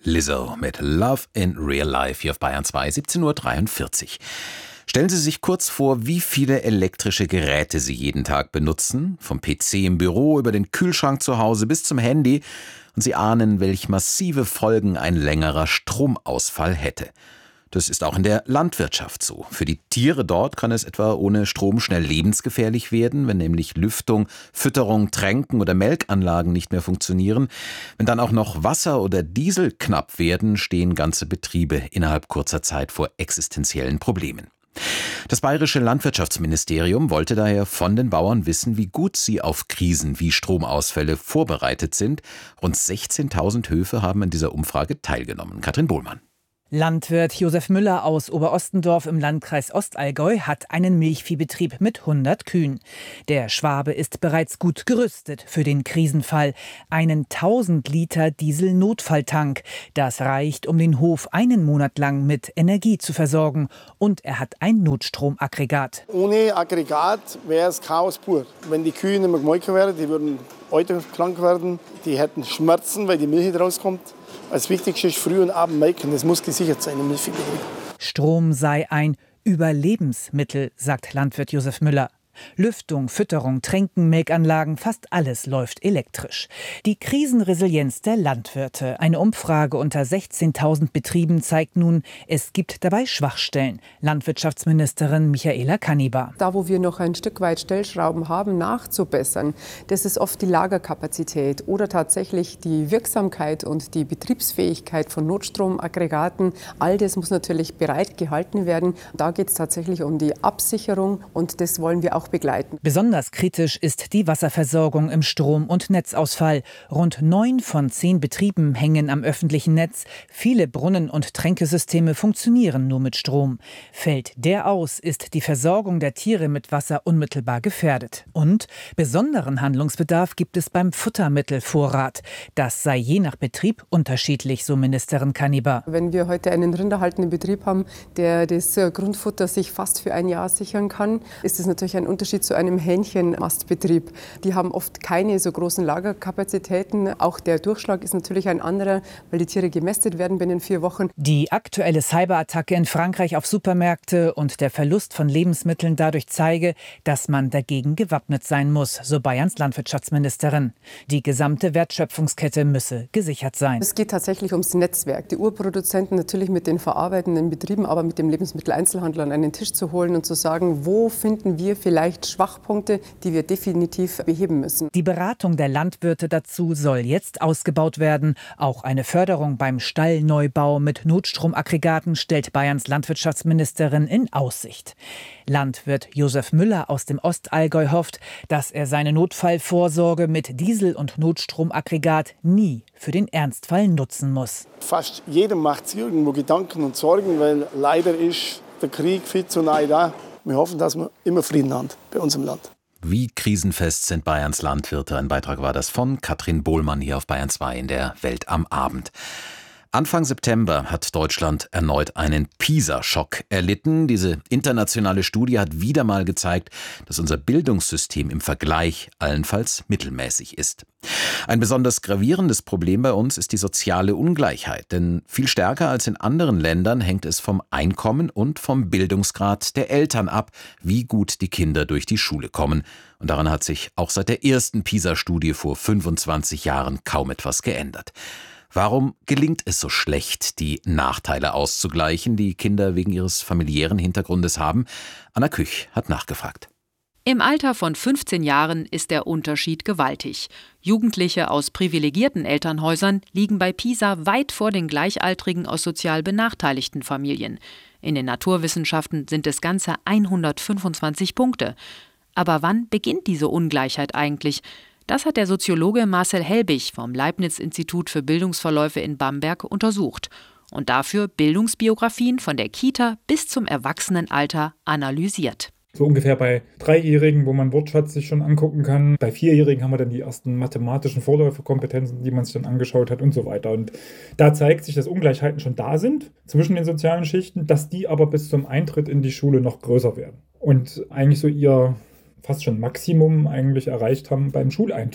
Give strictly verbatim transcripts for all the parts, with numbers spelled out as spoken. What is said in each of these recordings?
Lizzo mit Love in Real Life hier auf Bayern zwei, siebzehn Uhr dreiundvierzig. Stellen Sie sich kurz vor, wie viele elektrische Geräte Sie jeden Tag benutzen, vom P C im Büro über den Kühlschrank zu Hause bis zum Handy, und Sie ahnen, welch massive Folgen ein längerer Stromausfall hätte. Das ist auch in der Landwirtschaft so. Für die Tiere dort kann es etwa ohne Strom schnell lebensgefährlich werden, wenn nämlich Lüftung, Fütterung, Tränken oder Melkanlagen nicht mehr funktionieren. Wenn dann auch noch Wasser oder Diesel knapp werden, stehen ganze Betriebe innerhalb kurzer Zeit vor existenziellen Problemen. Das Bayerische Landwirtschaftsministerium wollte daher von den Bauern wissen, wie gut sie auf Krisen wie Stromausfälle vorbereitet sind. Rund sechzehntausend Höfe haben an dieser Umfrage teilgenommen. Katrin Bohlmann. Landwirt Josef Müller aus Oberostendorf im Landkreis Ostallgäu hat einen Milchviehbetrieb mit hundert Kühen. Der Schwabe ist bereits gut gerüstet für den Krisenfall. Einen tausend Liter Diesel-Notfalltank. Das reicht, um den Hof einen Monat lang mit Energie zu versorgen. Und er hat ein Notstromaggregat. Ohne Aggregat wäre es Chaos pur. Wenn die Kühe nicht mehr gemolken werden, die würden heute krank werden, die hätten Schmerzen, weil die Milch nicht rauskommt. Das Wichtigste ist früh und abend melken. Das muss gesichert sein im Milchviehbetrieb. Strom sei ein Überlebensmittel, sagt Landwirt Josef Müller. Lüftung, Fütterung, Tränken, Melkanlagen, fast alles läuft elektrisch. Die Krisenresilienz der Landwirte. Eine Umfrage unter sechzehntausend Betrieben zeigt nun, es gibt dabei Schwachstellen. Landwirtschaftsministerin Michaela Kannibar. Da, wo wir noch ein Stück weit Stellschrauben haben, nachzubessern, das ist oft die Lagerkapazität oder tatsächlich die Wirksamkeit und die Betriebsfähigkeit von Notstromaggregaten. All das muss natürlich bereit gehalten werden. Da geht es tatsächlich um die Absicherung und das wollen wir auch begleiten. Besonders kritisch ist die Wasserversorgung im Strom- und Netzausfall. Rund neun von zehn Betrieben hängen am öffentlichen Netz. Viele Brunnen- und Tränkesysteme funktionieren nur mit Strom. Fällt der aus, ist die Versorgung der Tiere mit Wasser unmittelbar gefährdet. Und besonderen Handlungsbedarf gibt es beim Futtermittelvorrat. Das sei je nach Betrieb unterschiedlich, so Ministerin Kannibar. Wenn wir heute einen rinderhaltenden Betrieb haben, der das Grundfutter sich fast für ein Jahr sichern kann, ist es natürlich ein Unterschied zu einem Hähnchenmastbetrieb. Die haben oft keine so großen Lagerkapazitäten. Auch der Durchschlag ist natürlich ein anderer, weil die Tiere gemästet werden binnen vier Wochen. Die aktuelle Cyberattacke in Frankreich auf Supermärkte und der Verlust von Lebensmitteln dadurch zeige, dass man dagegen gewappnet sein muss, so Bayerns Landwirtschaftsministerin. Die gesamte Wertschöpfungskette müsse gesichert sein. Es geht tatsächlich ums Netzwerk. Die Urproduzenten natürlich mit den verarbeitenden Betrieben, aber mit dem Lebensmitteleinzelhandel an einen Tisch zu holen und zu sagen, wo finden wir vielleicht Schwachpunkte, die wir definitiv beheben müssen. Die Beratung der Landwirte dazu soll jetzt ausgebaut werden. Auch eine Förderung beim Stallneubau mit Notstromaggregaten stellt Bayerns Landwirtschaftsministerin in Aussicht. Landwirt Josef Müller aus dem Ostallgäu hofft, dass er seine Notfallvorsorge mit Diesel- und Notstromaggregat nie für den Ernstfall nutzen muss. Fast jeder macht sich irgendwo Gedanken und Sorgen, weil leider ist der Krieg viel zu nahe da. Wir hoffen, dass wir immer Frieden haben bei uns im Land. Wie krisenfest sind Bayerns Landwirte? Ein Beitrag war das von Katrin Bohlmann hier auf Bayern zwei in der Welt am Abend. Anfang September hat Deutschland erneut einen PISA-Schock erlitten. Diese internationale Studie hat wieder mal gezeigt, dass unser Bildungssystem im Vergleich allenfalls mittelmäßig ist. Ein besonders gravierendes Problem bei uns ist die soziale Ungleichheit. Denn viel stärker als in anderen Ländern hängt es vom Einkommen und vom Bildungsgrad der Eltern ab, wie gut die Kinder durch die Schule kommen. Und daran hat sich auch seit der ersten PISA-Studie vor fünfundzwanzig Jahren kaum etwas geändert. Warum gelingt es so schlecht, die Nachteile auszugleichen, die Kinder wegen ihres familiären Hintergrundes haben? Anna Küch hat nachgefragt. Im Alter von fünfzehn Jahren ist der Unterschied gewaltig. Jugendliche aus privilegierten Elternhäusern liegen bei PISA weit vor den Gleichaltrigen aus sozial benachteiligten Familien. In den Naturwissenschaften sind es ganze hundertfünfundzwanzig Punkte. Aber wann beginnt diese Ungleichheit eigentlich? Das hat der Soziologe Marcel Helbig vom Leibniz-Institut für Bildungsverläufe in Bamberg untersucht und dafür Bildungsbiografien von der Kita bis zum Erwachsenenalter analysiert. So ungefähr bei Dreijährigen, wo man Wortschatz sich schon angucken kann. Bei Vierjährigen haben wir dann die ersten mathematischen Vorläuferkompetenzen, die man sich dann angeschaut hat und so weiter. Und da zeigt sich, dass Ungleichheiten schon da sind zwischen den sozialen Schichten, dass die aber bis zum Eintritt in die Schule noch größer werden. Und eigentlich so ihr fast schon Maximum eigentlich erreicht haben beim Schuleintritt.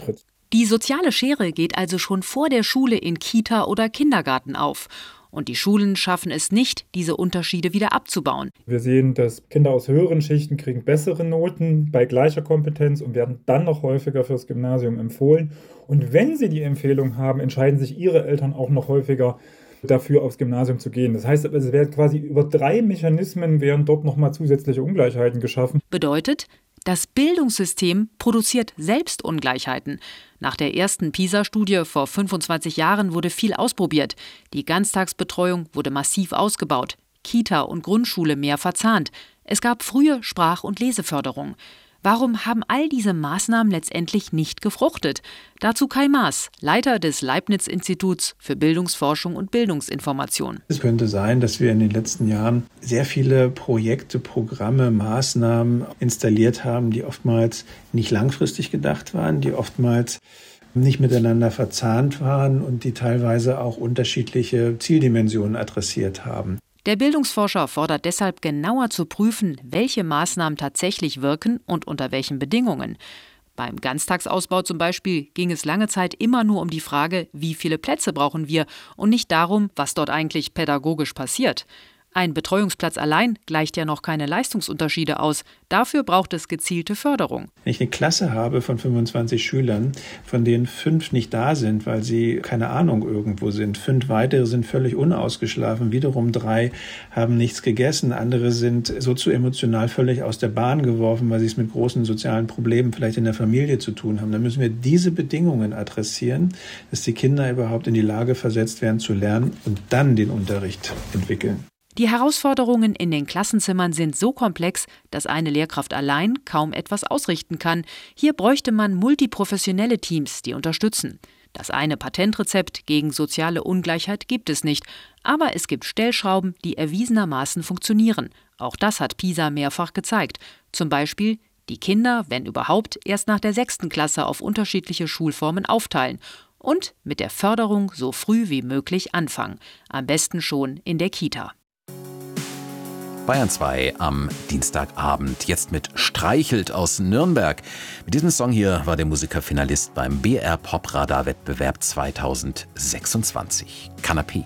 Die soziale Schere geht also schon vor der Schule in Kita oder Kindergarten auf. Und die Schulen schaffen es nicht, diese Unterschiede wieder abzubauen. Wir sehen, dass Kinder aus höheren Schichten kriegen bessere Noten bei gleicher Kompetenz und werden dann noch häufiger fürs Gymnasium empfohlen. Und wenn sie die Empfehlung haben, entscheiden sich ihre Eltern auch noch häufiger dafür, aufs Gymnasium zu gehen. Das heißt, es werden quasi über drei Mechanismen werden dort nochmal zusätzliche Ungleichheiten geschaffen. Bedeutet, das Bildungssystem produziert selbst Ungleichheiten. Nach der ersten PISA-Studie vor fünfundzwanzig Jahren wurde viel ausprobiert. Die Ganztagsbetreuung wurde massiv ausgebaut, Kita und Grundschule mehr verzahnt. Es gab frühe Sprach- und Leseförderung. Warum haben all diese Maßnahmen letztendlich nicht gefruchtet? Dazu Kai Maas, Leiter des Leibniz-Instituts für Bildungsforschung und Bildungsinformation. Es könnte sein, dass wir in den letzten Jahren sehr viele Projekte, Programme, Maßnahmen installiert haben, die oftmals nicht langfristig gedacht waren, die oftmals nicht miteinander verzahnt waren und die teilweise auch unterschiedliche Zieldimensionen adressiert haben. Der Bildungsforscher fordert deshalb genauer zu prüfen, welche Maßnahmen tatsächlich wirken und unter welchen Bedingungen. Beim Ganztagsausbau zum Beispiel ging es lange Zeit immer nur um die Frage, wie viele Plätze brauchen wir und nicht darum, was dort eigentlich pädagogisch passiert. Ein Betreuungsplatz allein gleicht ja noch keine Leistungsunterschiede aus. Dafür braucht es gezielte Förderung. Wenn ich eine Klasse habe von fünfundzwanzig Schülern, von denen fünf nicht da sind, weil sie, keine Ahnung, irgendwo sind, fünf weitere sind völlig unausgeschlafen, wiederum drei haben nichts gegessen, andere sind sozioemotional völlig aus der Bahn geworfen, weil sie es mit großen sozialen Problemen vielleicht in der Familie zu tun haben, dann müssen wir diese Bedingungen adressieren, dass die Kinder überhaupt in die Lage versetzt werden zu lernen und dann den Unterricht entwickeln. Die Herausforderungen in den Klassenzimmern sind so komplex, dass eine Lehrkraft allein kaum etwas ausrichten kann. Hier bräuchte man multiprofessionelle Teams, die unterstützen. Das eine Patentrezept gegen soziale Ungleichheit gibt es nicht, aber es gibt Stellschrauben, die erwiesenermaßen funktionieren. Auch das hat PISA mehrfach gezeigt. Zum Beispiel die Kinder, wenn überhaupt, erst nach der sechsten Klasse auf unterschiedliche Schulformen aufteilen und mit der Förderung so früh wie möglich anfangen. Am besten schon in der Kita. Bayern zwei am Dienstagabend, jetzt mit Streichelt aus Nürnberg. Mit diesem Song hier war der Musiker Finalist beim B R Popradar-Wettbewerb zweitausendsechsundzwanzig. Kanapé.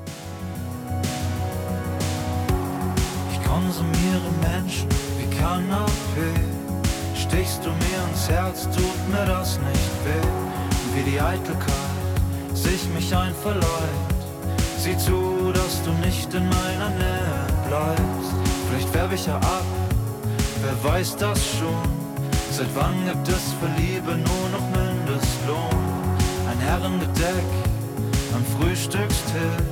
Ich konsumiere Menschen wie Kanapé. Stichst du mir ins Herz, tut mir das nicht weh. Wie die Eitelkeit sich mich einverleibt. Sieh zu, dass du nicht in meiner Nähe bleibst. Vielleicht werf ich ja ab, wer weiß das schon. Seit wann gibt es für Liebe nur noch Mindestlohn? Ein Herrengedeck am Frühstückstisch.